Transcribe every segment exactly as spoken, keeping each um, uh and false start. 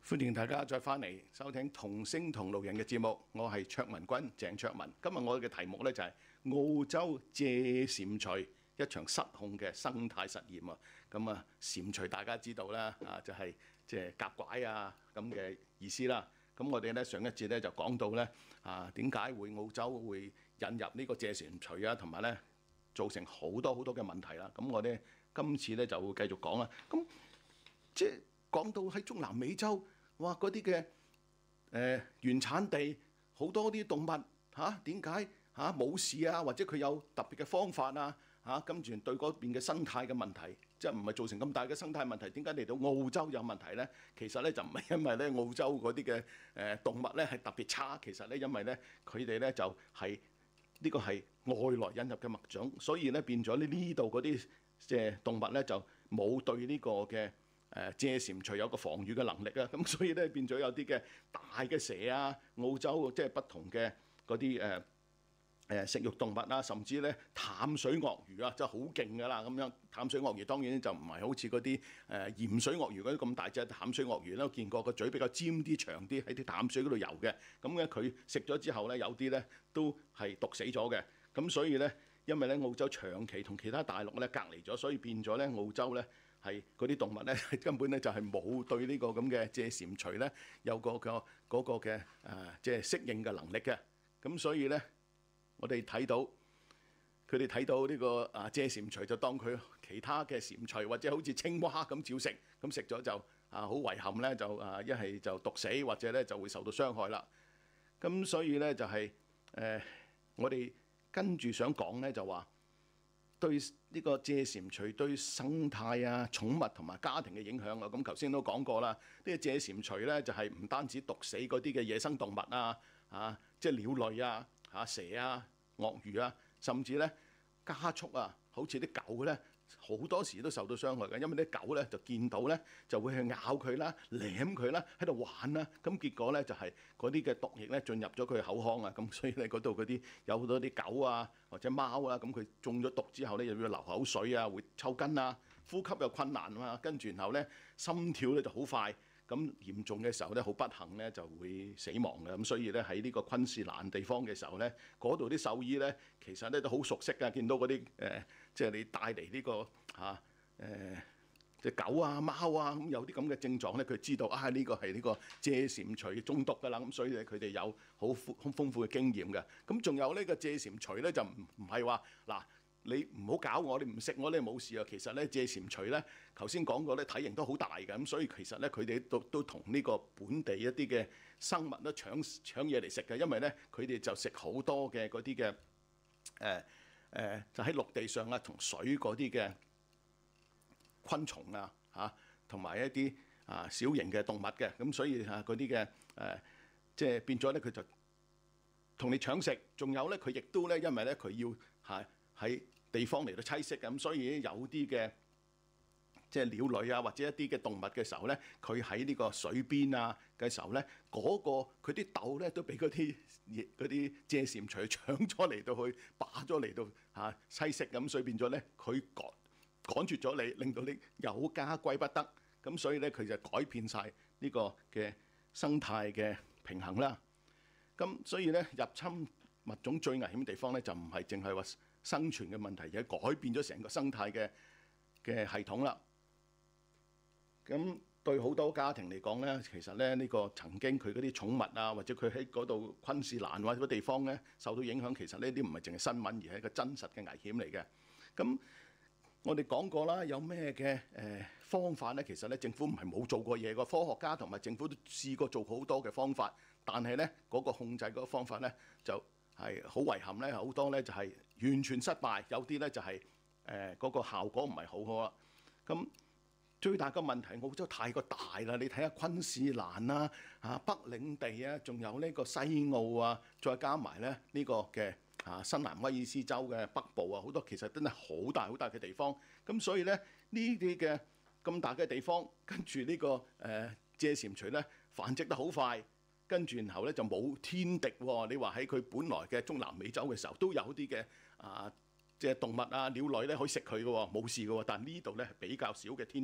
歡迎大家再返嚟收聽同聲同路人嘅節目，我係卓文君鄭卓文。今日我嘅題目呢，就係澳洲借蟾蜍一場失控嘅生態實驗啊！咁啊，蟾蜍大家知道啦，啊就係即係夾拐啊咁嘅意思啦。咁我哋呢上一節呢就講到呢啊點解會澳洲會引入呢個借蟾蜍啊，同埋呢造成好多好多嘅問題啦。咁我哋今次呢就會繼續講啦。咁即係講到喺中南美洲。哇！嗰啲嘅誒原產地好多啲動物嚇，點解嚇冇事啊？或者佢有特別嘅方法啊嚇，跟住對嗰邊嘅生態嘅問題，即係唔係造成咁大嘅生態問題？點解嚟到澳洲有問題咧？其實咧就唔係因為咧澳洲嗰啲嘅誒動物咧係特別差，其實咧因為咧佢哋咧就係呢個係外來引入嘅物種，所以咧變咗呢呢度嗰啲即係動物咧就冇對呢個嘅。誒借蟾蜍有個防禦嘅能力啊，咁所以咧變咗有啲嘅大嘅蛇啊，澳洲即係不同嘅嗰啲誒誒食肉動物啊，甚至咧淡水鱷魚啊，真係好勁㗎啦咁樣。淡水鱷魚當然就唔係好似嗰啲誒鹽水鱷魚嗰啲咁大隻淡水鱷魚啦，我見過個嘴比較尖啲、長啲，喺啲淡水嗰度游嘅。咁咧佢食咗之後咧，有啲咧都係毒死咗嘅。咁所以咧，因為咧澳洲長期同其他大陸咧隔離咗，所以變咗咧澳洲咧。係嗰啲動物咧，根本咧就係冇對呢個咁嘅借蟾蜍咧有個個嗰個嘅誒即係適應嘅能力嘅。咁所以咧，我哋睇到佢哋睇到呢個啊借蟾蜍就當佢其他嘅蟾蜍或者好似青蛙咁照食，咁食咗就啊好遺憾咧，就啊一係就毒死，或者咧就會受到傷害啦。咁所以咧就係誒我哋跟住想講咧就話。對呢個借蟾蜍對生態啊、寵物同埋家庭嘅影響啊，咁頭先都講過啦。呢個借蟾蜍咧就係唔單止毒死嗰啲嘅野生動物啊，啊，即係鳥類啊、嚇蛇啊、鱷魚啊，甚至咧家畜啊，好似啲狗咧，好多時都受到傷害嘅，因為啲狗咧就見到咧就會去咬佢啦、舐佢啦、喺度玩啦，咁結果咧就係嗰啲嘅毒液咧進入咗佢口腔啊，咁所以咧嗰度嗰啲有好多啲狗啊或者貓啊，咁佢中咗毒之後咧又要流口水啊，會抽筋啊，呼吸又困難啊嘛，跟住然後咧心跳咧就好快。咁嚴重嘅時候咧，好不幸咧就會死亡嘅。咁所以咧喺呢個昆士蘭地方嘅時候咧，嗰度啲獸醫咧其實咧都好熟悉㗎，見到嗰啲誒，即係你帶嚟呢個嚇誒隻狗啊、貓啊，咁有啲咁嘅症狀咧，佢知道啊呢個係呢個借蟾蜍中毒㗎啦。咁所以咧佢哋有好豐豐富嘅經驗嘅。咁仲有呢個借蟾蜍咧就唔唔係話嗱。你唔好搞我，你唔食我咧冇事啊！其實咧借蟾蜍咧，頭先講過咧體型都好大嘅，咁所以其實咧佢哋都都同呢個本地一啲嘅生物都搶搶嘢嚟食嘅，因為咧佢哋就食好多嘅嗰啲嘅誒誒，就喺陸地上啊同水嗰啲嘅昆蟲啊嚇，同埋一啲啊小型嘅動物嘅，咁所以啊嗰啲嘅誒即係變咗咧佢就同你搶食，仲有咧佢亦都咧因為咧佢要係喺地方嚟到棲息嘅，咁所以有啲嘅即係鳥類啊，或者一啲嘅動物嘅時候咧，佢喺呢個水邊啊嘅時候咧，嗰個佢啲竇咧都俾嗰啲嗰啲借蟾蜍搶咗嚟到去霸咗嚟到嚇棲息，咁所以變咗咧佢趕趕絕咗你，令到你有家歸不得，咁所以咧佢就改變晒呢個嘅生態嘅平衡啦。咁所以咧入侵物種最危險嘅地方咧就唔係淨係話生存嘅問題，而係改變咗成個生態嘅嘅系統啦。咁對好多家庭嚟講咧，其實咧呢個曾經佢嗰啲寵物啊，或者佢喺嗰度昆士蘭或者嗰地方咧受到影響，其實呢啲唔係淨係新聞，而係一個真實嘅危險嚟嘅。咁我哋講過啦，有咩嘅誒方法咧？其實咧政府唔係冇做過嘢，個科學家同埋政府都試過做好多嘅方法，但係咧嗰個控制嗰個方法咧就係好遺憾咧，好多咧就係完全失敗，有啲咧就係誒嗰個效果唔係好好啦。咁最大嘅問題，澳洲太過大啦，你睇下昆士蘭啦、啊北領地啊，仲有呢個西澳啊，再加埋咧呢個嘅啊新南威爾斯州嘅北部啊，好多其實真係好大好大嘅地方。咁所以咧呢啲嘅咁大嘅地方，跟住呢個誒借蟾蜍咧繁殖得好快。跟住然後咧就冇天敵喎，你話喺佢本來嘅中南美洲嘅時候都有啲嘅啊，即係動物啊鳥類咧可以食佢嘅喎，冇事嘅喎。但呢度咧係比較少嘅天敵，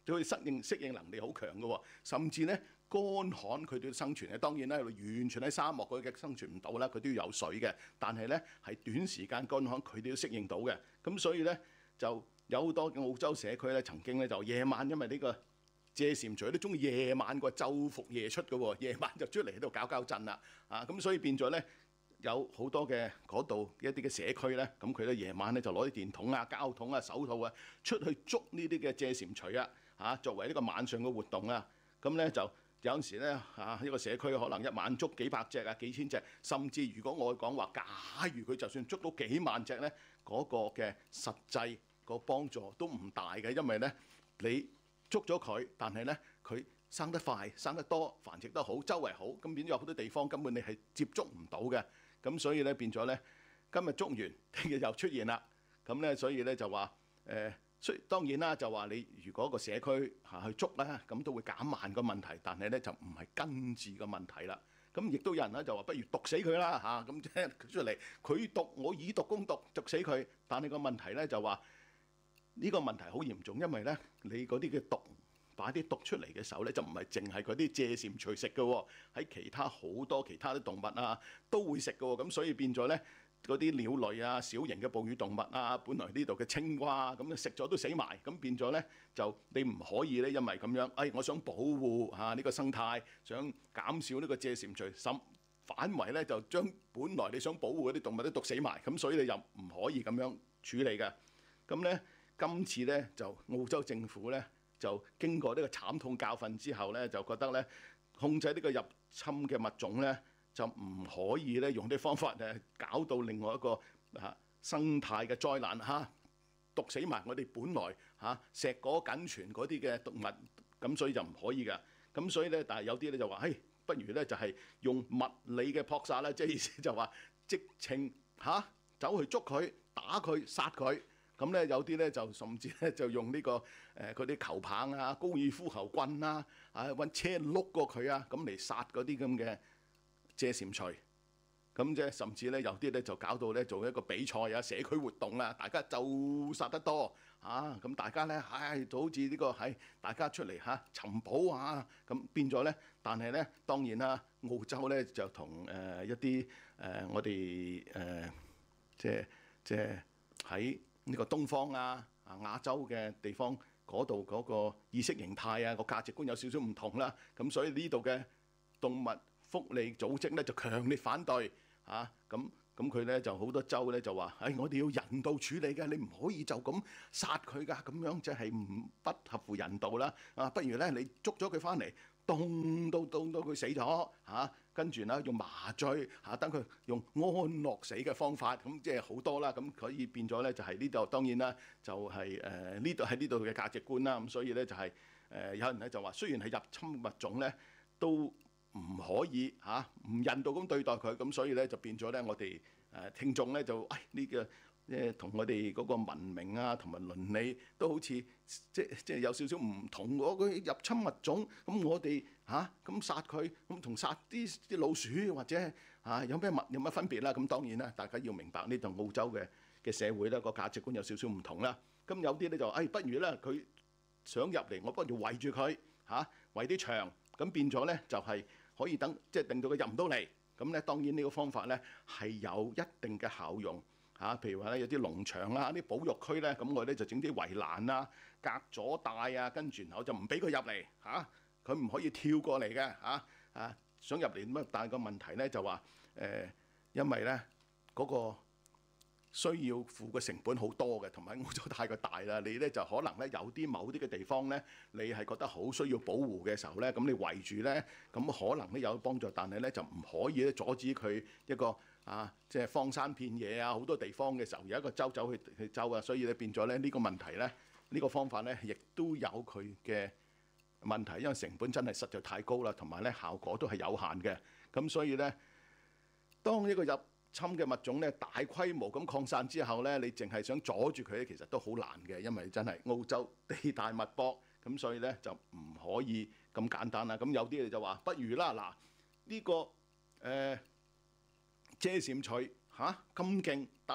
佢適應適應能力好強嘅喎，甚至咧乾旱佢都要生存嘅。當然咧，完全喺沙漠嗰嘅生存唔到啦，佢都要有水嘅。但係咧係短時間乾旱，佢都要適應到嘅。咁所以咧就有好多嘅澳洲社區咧，曾經咧就夜晚因為呢個謝蟾蜍都中意夜晚個晝伏夜出嘅喎，夜晚就出嚟喺度搞搞震啦。啊咁所以變咗咧。有好多嘅嗰度一啲嘅社區咧，咁佢咧夜晚咧就攞啲電筒啊、膠筒啊、手套啊出去捉呢啲嘅謝蟾蜍啊，嚇作為呢個晚上嘅活動啊。咁咧就有陣時咧嚇一個社區可能一晚捉幾百隻啊、幾千隻，甚至如果我講話，假如佢就算捉到幾萬隻咧，嗰個嘅實際個幫助都唔大嘅，因為咧你捉咗佢，但係咧佢生得快、生得多、繁殖得好、周圍好，咁變咗有好多地方根本你係接觸唔到嘅。咁所以咧變咗咧，今日捉完，聽日又出現啦。咁咧所以咧就話誒，雖、呃、當然啦，就話你如果個社區嚇去捉咧，咁都會減慢個問題，但係咧就唔係根治個問題啦。咁亦都有人咧就話不如毒死佢啦嚇，咁即係出嚟佢毒我以毒攻毒，毒死佢。但係個問題咧就話呢、呢個問題好嚴重，因為咧你嗰啲嘅毒。擺啲毒出嚟嘅時候咧，就唔係淨係嗰啲謝蟾蜍食嘅喎，喺其他好多其他啲動物啊都會食嘅喎，咁所以變咗咧嗰啲鳥類啊、小型嘅哺乳動物啊，本來呢度嘅青蛙咁食咗都死埋，咁變咗咧就你唔可以咧，因為咁樣，誒我想保護嚇呢個生態，想減少呢個謝蟾蜍，甚反為咧就將本來你想保護嗰啲動物都毒死埋，咁所以你又唔可以咁樣處理嘅。咁咧今次咧就澳洲政府咧。就經過呢個慘痛教訓之後咧，就覺得咧控制呢個入侵嘅物種咧，就唔可以咧用啲方法誒搞到另外一個嚇生態嘅災難嚇，毒死埋我哋本來嚇碩果僅存嗰啲嘅動物，咁所以就唔可以㗎。咁所以咧，但係有啲咧就話，誒，不如咧就係用物理嘅撲殺啦，即係意思就話直情嚇走去捉佢、打佢、殺佢。咁咧有啲咧就甚至咧就用呢、這個誒嗰啲球棒啊、高爾夫球棍啊，啊揾車碌過佢啊，咁嚟殺嗰啲咁嘅謝蟾蜍。咁即係甚至咧有啲咧就搞到咧做一個比賽啊、社區活動啦，大家就殺得多啊，咁大家咧唉就好似呢、這個喺、哎、大家出嚟嚇尋寶啊，咁變咗咧。但係咧當然啦，澳洲咧就同誒、呃、一啲誒、呃、我哋誒、呃、即係即係喺呢個東方啊、啊亞洲嘅地方嗰度嗰個意識形態啊、個價值觀有少少唔同啦，咁所以呢度嘅動物福利組織咧就強烈反對嚇，咁咁佢咧就好多州咧就話：誒、哎、我哋要人道處理嘅，你唔可以就咁殺佢㗎，咁樣即係唔不合乎人道啦。啊，不如咧你捉咗佢翻嚟，凍到凍到佢死咗嚇，跟住咧用麻醉嚇，等佢用安樂死嘅方法，咁即係好多啦。咁可以變咗咧就係呢度當然啦，就係誒呢度喺呢度嘅價值觀啦。咁所以咧就係、是、誒、呃、有人咧就話，雖然係入侵物種咧都唔可以嚇唔、啊、人道咁對待佢，咁所以咧就變咗咧我哋誒、呃、聽眾咧就誒呢、這個誒同我哋嗰個文明啊同埋倫理都好似即即係有少少唔同嗰個入侵物種，咁我哋嚇咁殺佢咁同殺啲啲老鼠或者嚇、啊、有咩物有乜分別啦？咁當然啦，大家要明白呢度澳洲嘅嘅社會咧個價值觀有少少唔同啦。咁有啲咧就誒、哎、不如咧佢想入嚟，我不如圍住佢嚇圍啲牆，咁變咗咧就係、是。可以等即係令到佢入唔到嚟，咁咧當然呢個方法咧係有一定嘅效用嚇、啊。譬如話咧有啲農場啊、啲保育區咧，咁我哋就整啲圍欄啊、隔咗帶啊，跟住然後就唔俾佢入嚟嚇，佢、啊、唔可以跳過嚟嘅嚇啊！想入嚟咁，但係個問題咧就話誒、呃，因為咧嗰、那個需要付嘅成本好多嘅，同埋澳洲太過大啦，你咧就可能咧有啲某啲嘅地方咧，你係覺得好需要保護嘅時候咧，咁你圍住咧，咁可能咧有幫助，但係咧就唔可以咧阻止佢一個啊，即係荒山遍野啊，好多地方嘅時候有一個州走去去州啊，所以咧變咗咧呢個問題咧，呢個方法咧亦都有佢嘅問題，因為成本真係實在太高啦，同埋咧效果都係有限嘅，咁所以咧當呢個入侵嘅物種咧大規模咁擴散之後咧，你淨係想阻住佢咧，其實都好難嘅，因為真係澳洲地大物博，咁所以咧就唔可以咁簡單啦。咁有啲人就話不如啦，嗱呢、呢個誒謝蟾蜍嚇咁勁，但係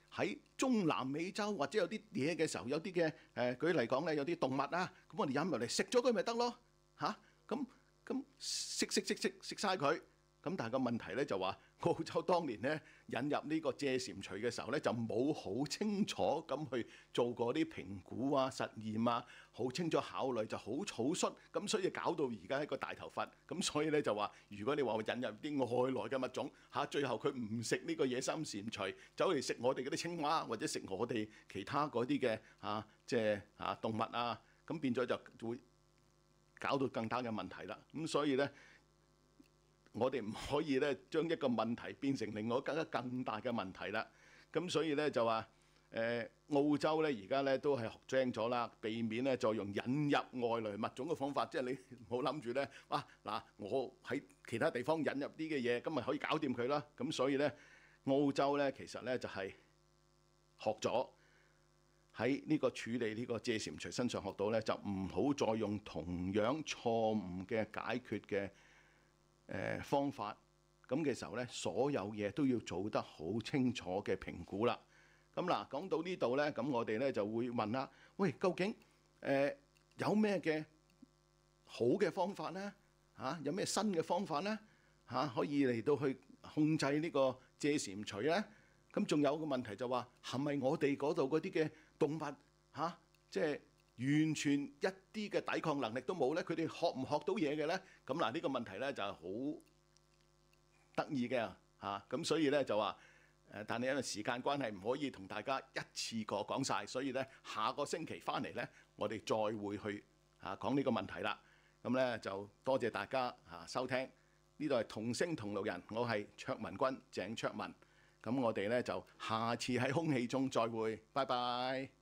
喺中南美洲或者有啲嘢嘅時候，有啲嘅誒舉例講咧，有啲動物啊，咁我哋引入嚟食咗佢咪得咯嚇？咁咁食食食食食曬佢。咁但係個問題咧就話，澳洲當年咧引入呢個蔗蟾蜍嘅時候咧，就冇好清楚咁去做過啲評估啊、實驗啊，好清楚考慮就好草率，咁所以搞到而家一個大頭佛。咁所以咧就話，如果你話引入啲外來嘅物種嚇，最後佢唔食呢個野生蟾蜍，走嚟食我哋嗰啲青蛙，或者食我哋其他嗰啲嘅嚇，即係嚇動物啊，咁變咗就會搞到更大嘅問題啦。咁所以咧，我哋唔可以咧將一個問題變成另外更加更大嘅問題啦。咁所以咧就話誒、呃、澳洲咧而家咧都係學精咗啦，避免咧再用引入外來物種嘅方法，即係你唔好諗住咧，哇嗱我喺其他地方引入啲嘅嘢，咁咪可以搞掂佢啦。咁所以咧澳洲咧其實咧就係、是、學咗喺呢個處理呢個蔗蟾蜍身上學到咧，就唔好再用同樣錯誤嘅解決嘅誒方法，咁嘅時候咧，所有嘢都要做得好清楚嘅評估啦。咁嗱，講到呢度咧，咁我哋咧就會問啦，喂，究竟誒、呃、有咩嘅好嘅方法咧？嚇、啊，有咩新嘅方法咧？嚇、啊，可以嚟到去控制呢個蔗蟾蜍咧？咁仲有個問題就話，係咪我哋嗰度嗰啲嘅動物嚇，即、啊、係、就是完全一啲嘅抵抗能力都冇咧，佢哋學唔學到嘢嘅咧？咁嗱，呢個問題咧就係好得意嘅嚇，咁所以咧就話誒，但係因為時間關係，唔可以同大家一次過講晒，所以咧下個星期翻嚟咧，我哋再會去嚇講呢個問題啦。咁咧就多謝大家嚇收聽，呢度係同聲同路人，我係卓文君鄭卓文，咁我哋咧就下次喺空氣中再會，拜拜。